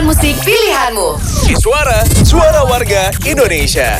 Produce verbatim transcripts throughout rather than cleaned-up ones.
musik pilihanmu. Suara, suara warga Indonesia.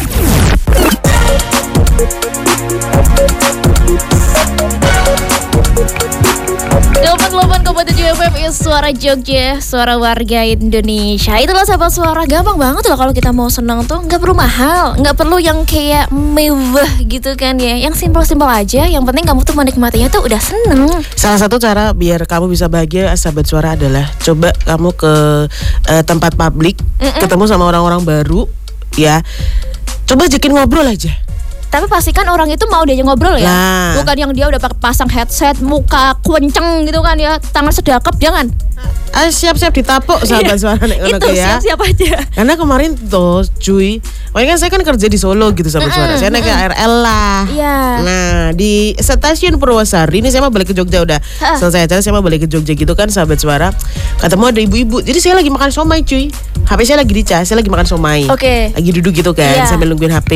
delapan puluh delapan koma tujuh F M is Suara Jogja, suara warga Indonesia. Itulah sahabat suara, gampang banget loh kalau kita mau senang tuh. Nggak perlu mahal, nggak perlu yang kayak mewah gitu kan ya. Yang simpel-simpel aja, yang penting kamu tuh menikmatinya tuh udah seneng. Salah satu cara biar kamu bisa bahagia sahabat suara adalah coba kamu ke uh, tempat publik, Mm-mm. ketemu sama orang-orang baru ya. Coba ajakin ngobrol aja. Tapi pastikan orang itu mau diajak ngobrol ya. Nah. Bukan yang dia udah pasang headset, muka kenceng gitu kan ya, tangan sedekap, jangan. Ah, siap-siap ditapuk sahabat Iya, suara nek ngono itu ya. siap-siap aja. Karena kemarin tuh cuy, makanya kan saya kan kerja di Solo gitu sahabat suara. Saya naik K R L lah. Iya. Nah di stasiun Purwosari ini saya mau balik ke Jogja udah Ha. selesai acara, saya mau balik ke Jogja gitu kan sahabat suara. Ketemu ada ibu-ibu. Jadi saya lagi makan somai cuy. H P saya lagi dicas, saya lagi makan somai. Oke. Lagi duduk gitu kan Iya. sambil nungguin H P.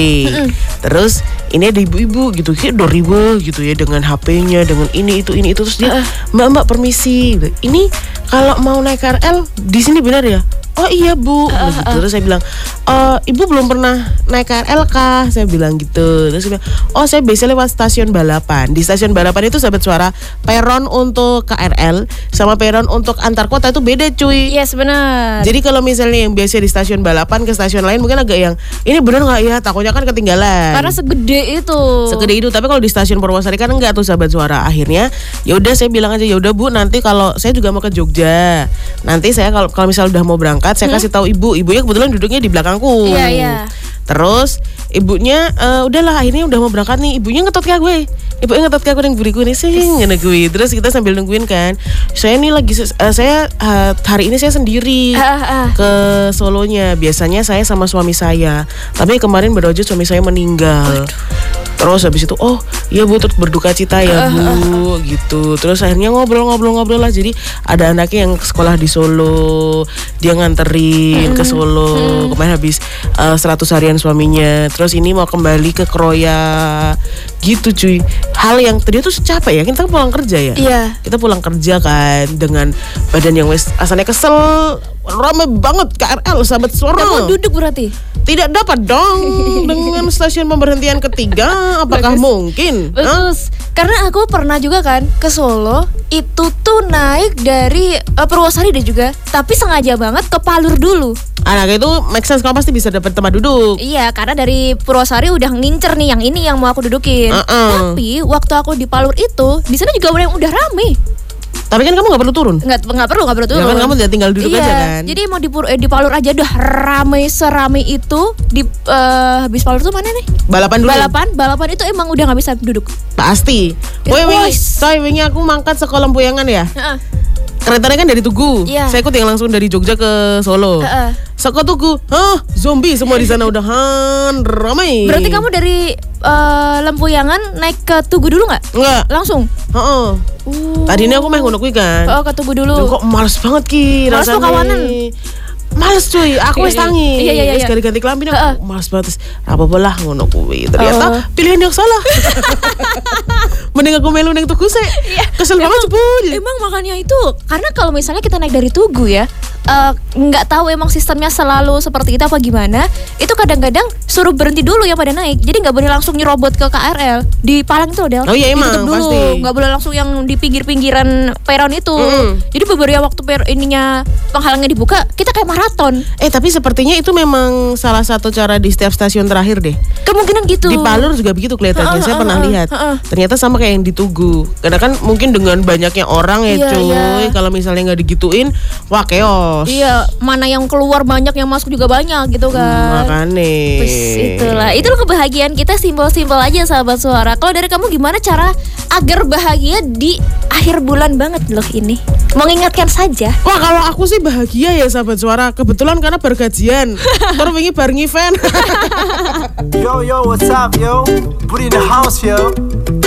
Terus ini ada ibu-ibu gitu, kayak doribe gitu ya dengan H P-nya, dengan ini itu ini itu terus dia, "Mbak-mbak permisi. Ini kalau mau naik K R L di sini benar ya?" "Oh iya bu." Uh, gitu. uh. Terus saya bilang, e, "Ibu belum pernah naik K R L kah?" Saya bilang gitu. Terus saya bilang, "Oh saya biasa lewat stasiun balapan." Di stasiun balapan itu sahabat suara, peron untuk K R L sama peron untuk antar kota itu beda cuy. Yes, benar. Jadi kalau misalnya yang biasa di stasiun balapan ke stasiun lain mungkin agak yang ini benar nggak ya, takutnya kan ketinggalan. Karena segede itu. Segede itu, tapi kalau di stasiun Purwosari kan enggak tuh sahabat suara. Akhirnya ya udah saya bilang aja, ya udah Bu, nanti kalau saya juga mau ke Jogja, nanti saya kalau kalau misal udah mau berangkat saya hmm? kasih tahu ibu. Ibunya kebetulan duduknya di belakangku. Iya, iya. Terus ibunya uh, udahlah akhirnya udah mau berangkat nih, ibunya ngetot ke gue. Ibunya ngetot ke aku yang buriku nih sih ngene gue. Terus kita sambil nungguin kan. Saya nih lagi uh, saya uh, hari ini saya sendiri Ah, ah. ke Solonya. Biasanya saya sama suami saya. Tapi kemarin baru aja suami saya meninggal. Terus habis itu, oh iya Bu, terus berduka cita ya Bu, gitu. Terus akhirnya ngobrol-ngobrol-ngobrol lah. Jadi ada anaknya yang sekolah di Solo, dia nganterin ke Solo. Kemarin habis uh, seratus harian suaminya. Terus ini mau kembali ke Kroya, gitu cuy. Hal yang tadi tuh capek ya, kita pulang kerja ya. Iya. Kita pulang kerja kan dengan badan yang wes asalnya kesel, ramai banget K R L sahabat suara. Kamu duduk berarti? Tidak dapat dong dengan stasiun pemberhentian ketiga. Apakah Bagus. mungkin? Hah? Bagus. Karena aku pernah juga kan ke Solo, itu tuh naik dari uh, Purwosari deh juga, tapi sengaja banget ke Palur dulu. Anak itu make sense, kamu pasti bisa dapat tempat duduk. Iya, karena dari Purwosari udah ngincer nih yang ini yang mau aku dudukin. Uh-uh. Tapi waktu aku di Palur itu, di sana juga udah udah rame. Tapi kan kamu gak perlu turun. Nggak nggak perlu nggak perlu turun. Ya kan kamu tinggal duduk iya, aja kan. Jadi mau di, Pur- eh, di Palur aja udah rame serame itu. Di uh, habis Palur tuh mana nih? Balapan dulu. Balapan, balapan itu emang udah nggak bisa duduk. Pasti. Ya, Woi, woi, wos. soy wingi aku mangkat sekolah Lempuyangan ya. Heeh. Keretanya kan dari Tugu. Iya. Saya ikut yang langsung dari Jogja ke Solo. Heeh. Seko Tugu, hah, zombie semua di sana udah han ramai. Berarti kamu dari uh, Lempuyangan naik ke Tugu dulu nggak? Enggak. Langsung. Heeh. Uh. Tadi ini aku main ngono kuwi kan. Oh, ke Tugu dulu. Duh, kok males banget ki Males tuh rasanya. kawanan. Males cuy, aku wis Iya, iya. tangi. Iya, iya, iya. Sekali ganti kelamin aku Heeh. males banget. Apa bolah ngono kuwi. Ternyata Oh. pilihan yang salah. Mending aku melu ning Tugu sih. Kesel banget jebul. Emang makanya itu, karena kalau misalnya kita naik dari Tugu ya, eh, nggak tahu emang sistemnya selalu seperti itu apa gimana. Itu kadang-kadang suruh berhenti dulu yang pada naik. Jadi nggak boleh langsung nyerobot ke K R L. Di Palang itu Del. Oh iya, emang, ditutup dulu. pasti. Nggak boleh langsung yang di pinggir-pinggiran peron itu. Mm-mm. Jadi beberapa waktu per ininya penghalangnya dibuka, kita kayak maraton. Eh tapi sepertinya itu memang salah satu cara di setiap stasiun terakhir deh. Kemungkinan gitu. Di Palur juga begitu kelihatannya. Heeh, Saya heeh, pernah heeh, lihat. heeh. Ternyata sama kayak yang di Tugu. Karena kan mungkin dengan banyaknya orang ya Iya, cuy. iya. Kalau misalnya nggak digituin, wah keos. Iya, mana yang keluar banyak, yang masuk juga banyak gitu kan. Makanya. Terus itulah, itulah kebahagiaan kita, simpel-simpel aja sahabat suara. Kalau dari kamu gimana cara agar bahagia di akhir bulan banget loh ini? Mengingatkan saja. Wah kalau aku sih bahagia ya sahabat suara. Kebetulan karena bergajian. Terus wingi bareng event. Yo, yo, what's up, yo? Put in the house, yo.